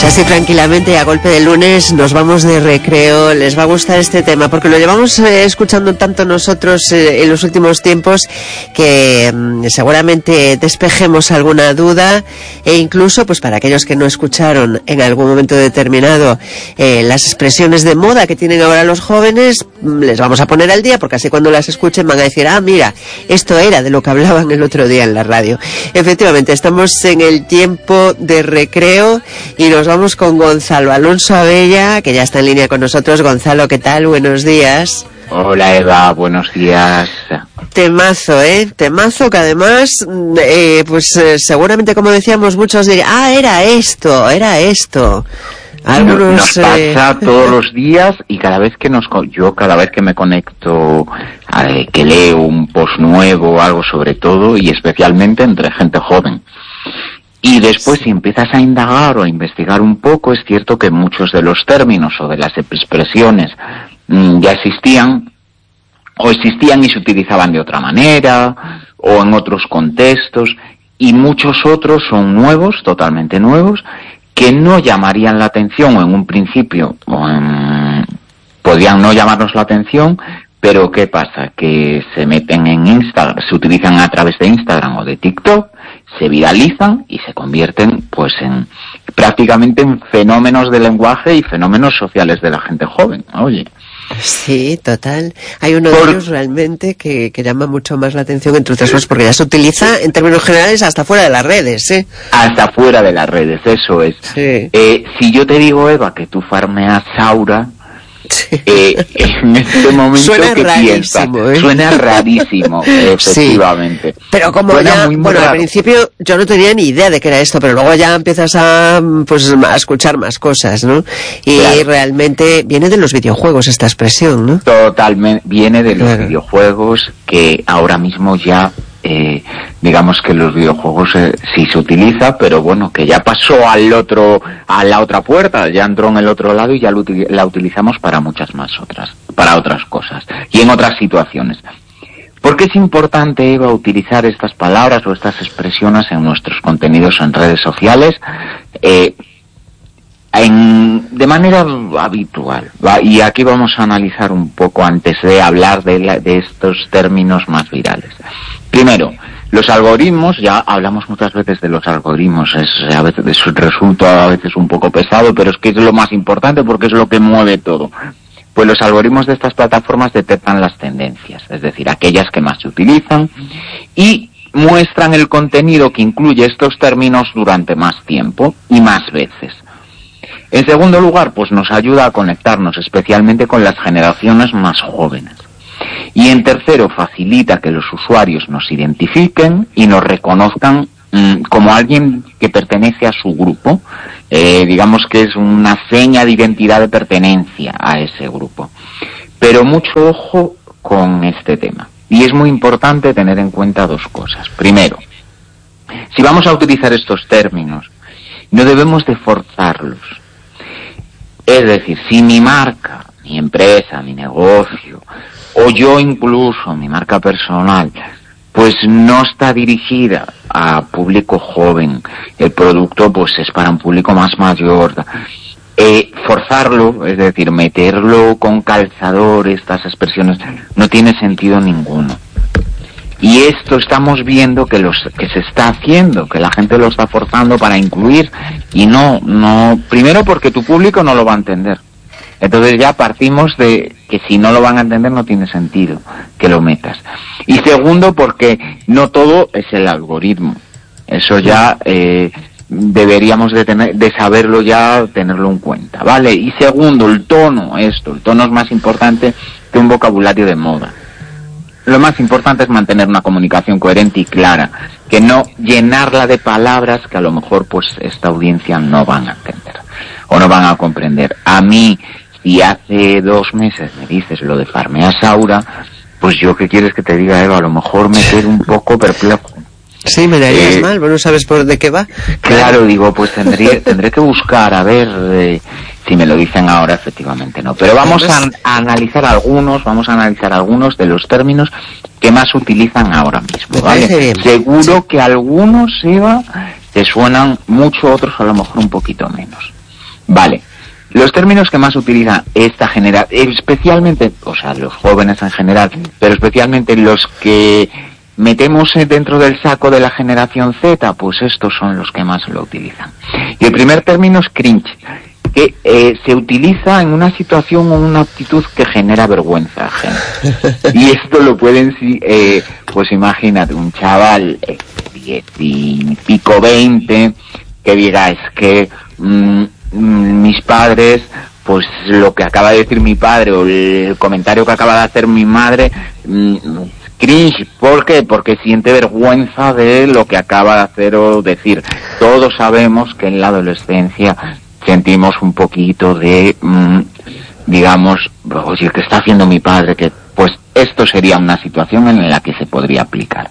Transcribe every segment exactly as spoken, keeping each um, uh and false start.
Pues así tranquilamente y a golpe de lunes nos vamos de recreo. Les va a gustar este tema porque lo llevamos eh, escuchando tanto nosotros eh, en los últimos tiempos que mm, seguramente despejemos alguna duda, e incluso pues para aquellos que no escucharon en algún momento determinado eh, las expresiones de moda que tienen ahora los jóvenes, mm, les vamos a poner al día, porque así cuando las escuchen van a decir: ah, mira, esto era de lo que hablaban el otro día en la radio. Efectivamente, estamos en el tiempo de recreo y nos vamos con Gonzalo Alonso Abella, que ya está en línea con nosotros. Gonzalo, ¿qué tal? Buenos días. Hola, Eva, buenos días. Temazo, ¿eh? Temazo que además, eh, pues eh, seguramente, como decíamos, muchos dirían: ah, era esto, era esto. Algunos, nos pasa eh... todos los días, y cada vez que nos yo cada vez que me conecto, eh, que leo un post nuevo o algo, sobre todo y especialmente entre gente joven. Y después, si empiezas a indagar o a investigar un poco, es cierto que muchos de los términos o de las expresiones mmm, ya existían, o existían y se utilizaban de otra manera, o en otros contextos, y muchos otros son nuevos, totalmente nuevos, que no llamarían la atención, o en un principio o en, podrían no llamarnos la atención, pero ¿qué pasa? Que se meten en Instagram, se utilizan a través de Instagram o de TikTok, se viralizan y se convierten pues en prácticamente en fenómenos de lenguaje y fenómenos sociales de la gente joven. Oye. Sí, total. Hay uno Por... de ellos realmente que, que llama mucho más la atención, entre otras cosas, porque ya se utiliza en términos generales hasta fuera de las redes, ¿eh? Hasta fuera de las redes, eso es. Sí. Eh, si yo te digo, Eva, que tú farmeas Aura, Eh, en este momento, suena ¿qué piensas? ¿eh? Suena rarísimo, efectivamente. Sí, pero como suena ya, muy, muy bueno, raro. Al principio yo no tenía ni idea de qué era esto, pero luego ya empiezas a, pues, a escuchar más cosas, ¿no? Y claro, realmente viene de los videojuegos esta expresión, ¿no? Totalmente, viene de los claro. videojuegos, que ahora mismo ya... Eh, digamos que los videojuegos eh, sí se utiliza, pero bueno, que ya pasó al otro, a la otra puerta, ya entró en el otro lado y ya lo, la utilizamos para muchas más otras, para otras cosas y en otras situaciones. ¿Por qué es importante, Eva, utilizar estas palabras o estas expresiones en nuestros contenidos en redes sociales eh, en, de manera habitual? ¿Va? Y aquí vamos a analizar un poco antes de hablar de, la, de estos términos más virales. Primero, los algoritmos, ya hablamos muchas veces de los algoritmos, es, a veces resulta a veces un poco pesado, pero es que es lo más importante porque es lo que mueve todo. Pues los algoritmos de estas plataformas detectan las tendencias, es decir, aquellas que más se utilizan, y muestran el contenido que incluye estos términos durante más tiempo y más veces. En segundo lugar, pues nos ayuda a conectarnos especialmente con las generaciones más jóvenes. Y en tercero, facilita que los usuarios nos identifiquen y nos reconozcan mmm, como alguien que pertenece a su grupo. Eh, digamos que es una seña de identidad, de pertenencia a ese grupo. Pero mucho ojo con este tema. Y es muy importante tener en cuenta dos cosas. Primero, si vamos a utilizar estos términos, no debemos de forzarlos. Es decir, si mi marca, mi empresa, mi negocio, o yo incluso, mi marca personal, pues no está dirigida a público joven, el producto pues es para un público más mayor, eh, forzarlo, es decir, meterlo con calzador, estas expresiones, no tiene sentido ninguno. Y esto estamos viendo que los que se está haciendo, que la gente lo está forzando para incluir, y no, no, primero porque tu público no lo va a entender. Entonces ya partimos de que si no lo van a entender no tiene sentido que lo metas. Y segundo, porque no todo es el algoritmo. Eso ya eh, deberíamos de, tener, de saberlo ya, tenerlo en cuenta, ¿vale? Y segundo, el tono, esto, el tono es más importante que un vocabulario de moda. Lo más importante es mantener una comunicación coherente y clara, que no llenarla de palabras que a lo mejor pues esta audiencia no van a entender o no van a comprender. A mí, si hace dos meses me dices lo de farmeas Aura, pues yo, ¿qué quieres que te diga, Eva? A lo mejor me quedo un poco perplejo. Sí, me darías eh, mal, bueno, ¿sabes por de qué va? Claro, digo, pues tendré, tendré que buscar, a ver eh, si me lo dicen ahora, efectivamente no. Pero vamos a, a analizar algunos, vamos a analizar algunos de los términos que más utilizan ahora mismo, ¿vale? Seguro sí. que algunos, Eva, te suenan mucho, otros a lo mejor un poquito menos. Vale. Los términos que más utiliza esta generación, especialmente, o sea, los jóvenes en general, pero especialmente los que metemos dentro del saco de la generación Z, pues estos son los que más lo utilizan. Y el primer término es cringe, que eh, se utiliza en una situación o una actitud que genera vergüenza ajena. Y esto lo pueden, eh, pues imagínate, un chaval eh, diez y pico, veinte, que diga, es que mmm, mis padres, pues lo que acaba de decir mi padre o el comentario que acaba de hacer mi madre, mmm, cringe. ¿Por qué? Porque siente vergüenza de lo que acaba de hacer o decir. Todos sabemos que en la adolescencia sentimos un poquito de, mmm, digamos, oye, ¿qué está haciendo mi padre? Que pues esto sería una situación en la que se podría aplicar.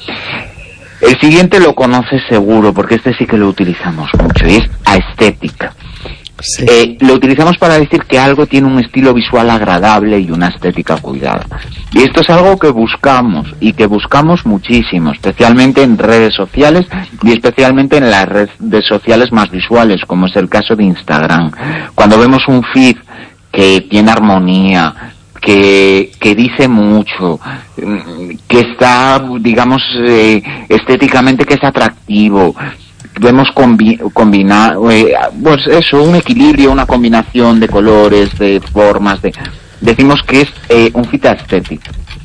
El siguiente lo conoces seguro, porque este sí que lo utilizamos mucho, y es aesthetic. Sí. Eh, lo utilizamos para decir que algo tiene un estilo visual agradable y una estética cuidada. Y esto es algo que buscamos, y que buscamos muchísimo, especialmente en redes sociales, y especialmente en las redes sociales más visuales, como es el caso de Instagram. Cuando vemos un feed que tiene armonía, que, que dice mucho, que está, digamos, eh, estéticamente que es atractivo, vemos combi combinar, eh, pues eso, un equilibrio, una combinación de colores, de formas, de decimos que es eh, un fit aesthetic,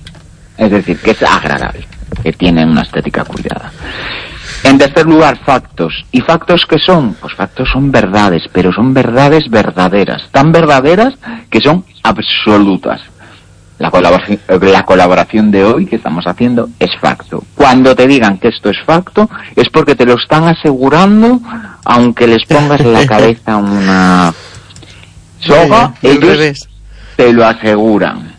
es decir, que es agradable, que tiene una estética cuidada. En tercer lugar, factos. ¿Y factos qué son? Pues factos son verdades, pero son verdades verdaderas, tan verdaderas que son absolutas. La colaboración, la colaboración de hoy que estamos haciendo es facto. Cuando te digan que esto es facto, es porque te lo están asegurando, aunque les pongas en la cabeza una soga, ellos te lo aseguran.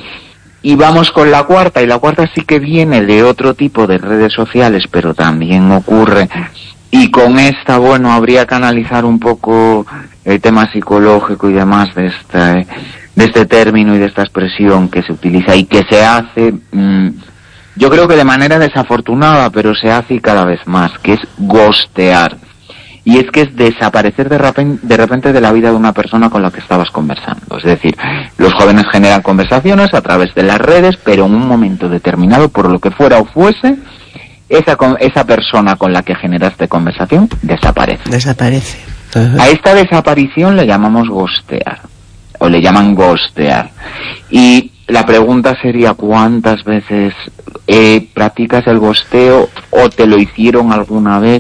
Y vamos con la cuarta, y la cuarta sí que viene de otro tipo de redes sociales, pero también ocurre. Y con esta, bueno, habría que analizar un poco el tema psicológico y demás de este, de este término y de esta expresión que se utiliza y que se hace, mmm, yo creo que de manera desafortunada, pero se hace cada vez más, que es ghostear. Y es que es desaparecer de repente, de repente de la vida de una persona con la que estabas conversando. Es decir, los jóvenes generan conversaciones a través de las redes, pero en un momento determinado, por lo que fuera o fuese, esa, esa persona con la que generaste conversación desaparece. Desaparece. Uh-huh. A esta desaparición le llamamos ghostear, o le llaman ghostear. Y la pregunta sería, ¿cuántas veces eh, practicas el ghosteo o te lo hicieron alguna vez?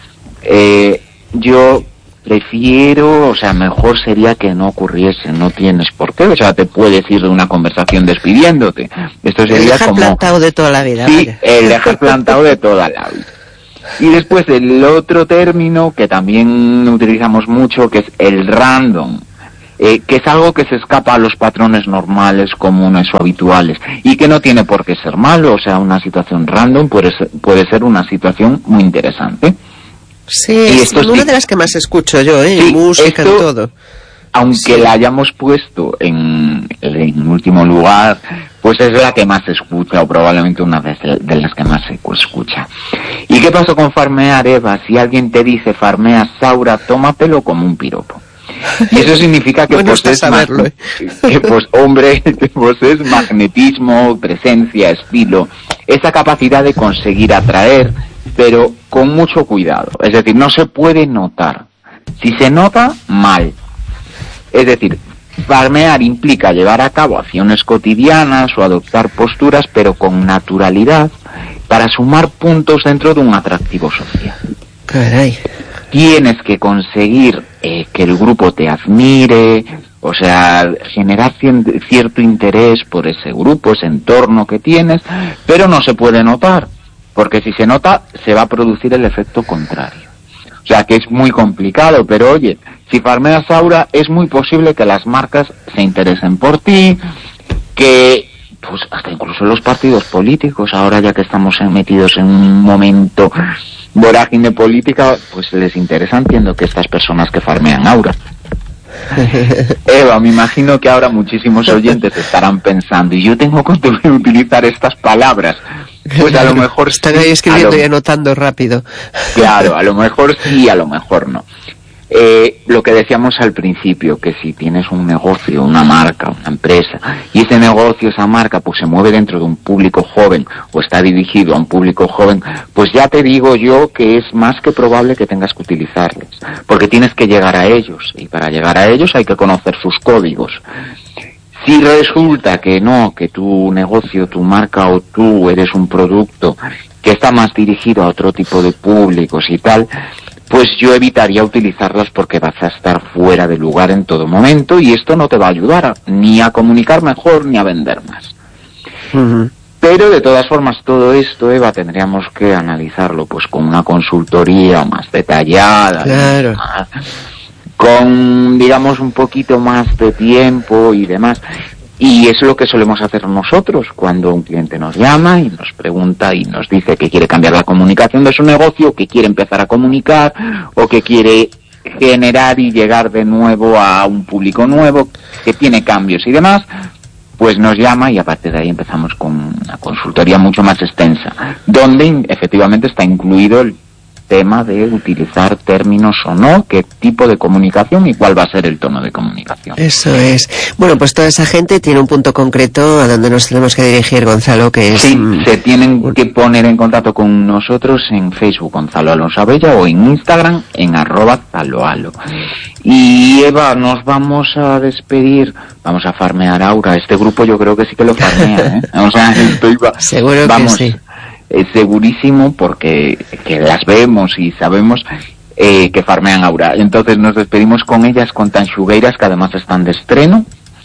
Eh, yo prefiero, o sea, mejor sería que no ocurriese, no tienes por qué, o sea, te puedes ir de una conversación despidiéndote. Esto sería el dejar como... plantado de toda la vida. Sí, vaya. El dejar plantado de toda la vida. Y después el otro término que también utilizamos mucho, que es el random, eh, que es algo que se escapa a los patrones normales, comunes o habituales, y que no tiene por qué ser malo, o sea, una situación random puede ser, puede ser una situación muy interesante. Sí, es una sí, de las que más escucho yo, ¿eh? Sí, en música, esto, en todo. Aunque sí. la hayamos puesto en, en último lugar, pues es la que más se escucha, o probablemente una de, de las que más se escucha. ¿Y qué pasó con farmear, Eva? Si alguien te dice farmea Saura, tómatelo como un piropo. Y eso significa que bueno, posees saberlo, ¿eh? que pues, hombre, que posees magnetismo, presencia, estilo, esa capacidad de conseguir atraer, pero con mucho cuidado. Es decir, no se puede notar. Si se nota, mal. Es decir, farmear implica llevar a cabo acciones cotidianas o adoptar posturas, pero con naturalidad, para sumar puntos dentro de un atractivo social. Caray. Tienes que conseguir eh, que el grupo te admire, o sea, generar cierto interés por ese grupo, ese entorno que tienes, pero no se puede notar, porque si se nota, se va a producir el efecto contrario. O sea, que es muy complicado, pero oye, si farmeas Aura, es muy posible que las marcas se interesen por ti, que pues hasta incluso los partidos políticos, ahora ya que estamos metidos en un momento vorágine política, pues les interesa, entiendo, que estas personas que farmean Aura. Eva, me imagino que ahora muchísimos oyentes estarán pensando, y yo tengo que utilizar estas palabras. Pues a lo mejor están ahí escribiendo lo... y anotando rápido. Claro, a lo mejor sí, a lo mejor no. Eh, lo que decíamos al principio, que si tienes un negocio, una marca, una empresa, y ese negocio, esa marca, pues se mueve dentro de un público joven, o está dirigido a un público joven, pues ya te digo yo que es más que probable que tengas que utilizarles, porque tienes que llegar a ellos, y para llegar a ellos hay que conocer sus códigos. Si resulta que no, que tu negocio, tu marca o tú eres un producto que está más dirigido a otro tipo de públicos y tal, pues yo evitaría utilizarlas porque vas a estar fuera de lugar en todo momento y esto no te va a ayudar a, ni a comunicar mejor ni a vender más. Uh-huh. Pero de todas formas todo esto, Eva, tendríamos que analizarlo pues con una consultoría más detallada, claro. más, con digamos un poquito más de tiempo y demás. Y es lo que solemos hacer nosotros cuando un cliente nos llama y nos pregunta y nos dice que quiere cambiar la comunicación de su negocio, que quiere empezar a comunicar o que quiere generar y llegar de nuevo a un público nuevo, que tiene cambios y demás, pues nos llama y a partir de ahí empezamos con una consultoría mucho más extensa, donde efectivamente está incluido el tema de utilizar términos o no, qué tipo de comunicación y cuál va a ser el tono de comunicación. Eso es. Bueno, pues toda esa gente tiene un punto concreto a donde nos tenemos que dirigir, Gonzalo, que es... Sí, se tienen que poner en contacto con nosotros en Facebook, Gonzalo Alonso Abella, o en Instagram, en arroba zaloalo. Y Eva, nos vamos a despedir, vamos a farmear Aura. Este grupo yo creo que sí que lo farmea, ¿eh? O sea, estoy... Seguro vamos, que sí. Es segurísimo porque que las vemos y sabemos eh, que farmean Aura. Entonces nos despedimos con ellas, con Tanxugueiras, que además están de estreno,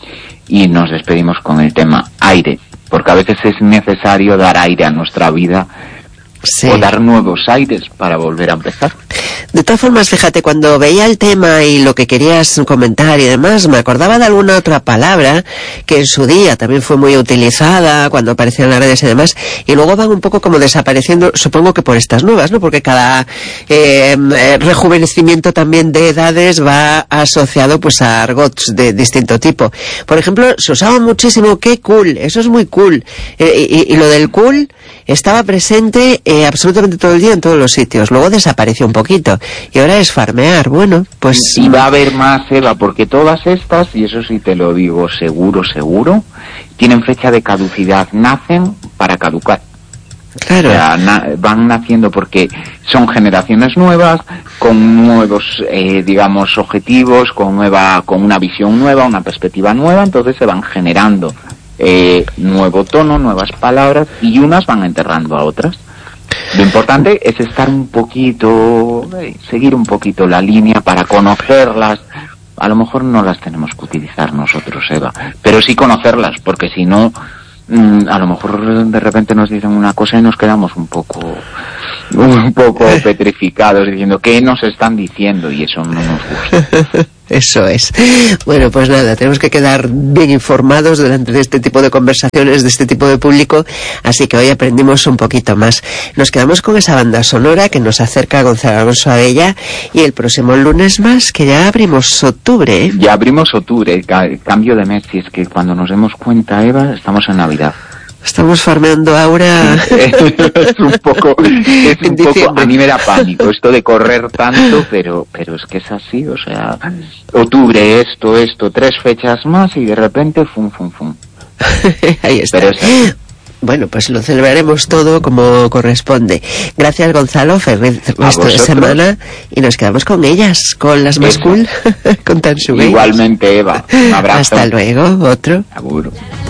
y nos despedimos con el tema aire, porque a veces es necesario dar aire a nuestra vida, sí, o dar nuevos aires para volver a empezar. De todas formas, fíjate, cuando veía el tema y lo que querías comentar y demás, me acordaba de alguna otra palabra que en su día también fue muy utilizada cuando aparecían las redes y demás, y luego van un poco como desapareciendo, supongo que por estas nuevas, ¿no? Porque cada eh, rejuvenecimiento también de edades va asociado pues a argots de distinto tipo. Por ejemplo, se usaba muchísimo qué cool, eso es muy cool, eh, y, y lo del cool estaba presente eh, absolutamente todo el día en todos los sitios, luego desapareció un poquito. Y ahora es farmear, bueno, pues... Y va a haber más, Eva, porque todas estas, y eso sí te lo digo seguro, seguro, tienen fecha de caducidad, nacen para caducar. Claro. O sea, na- van naciendo porque son generaciones nuevas, con nuevos, eh, digamos, objetivos, con nueva, con una visión nueva, una perspectiva nueva, entonces se van generando eh, nuevo tono, nuevas palabras, y unas van enterrando a otras. Lo importante es estar un poquito, eh, seguir un poquito la línea para conocerlas. A lo mejor no las tenemos que utilizar nosotros, Eva, pero sí conocerlas, porque si no, mmm, a lo mejor de repente nos dicen una cosa y nos quedamos un poco, un poco petrificados diciendo ¿qué nos están diciendo? Y eso no nos gusta. Eso es. Bueno, pues nada, tenemos que quedar bien informados delante de este tipo de conversaciones, de este tipo de público, así que hoy aprendimos un poquito más. Nos quedamos con esa banda sonora que nos acerca a Gonzalo Alonso Abella, y el próximo lunes más, que ya abrimos octubre, ¿eh? Ya abrimos octubre, ca- cambio de mes, y es que cuando nos demos cuenta, Eva, estamos en Navidad. Estamos farmeando Aura. Es un poco, es un poco, a mí me da pánico esto de correr tanto, pero, pero es que es así, o sea, octubre, esto, esto, tres fechas más y de repente, fum, fum, fum. Ahí está. Pero es así. Bueno, pues lo celebraremos todo como corresponde. Gracias, Gonzalo, feliz resto de semana, y nos quedamos con ellas, con las más cool, con Tanxugueiras. Igualmente, Eva, un abrazo. Hasta luego, otro. Seguro.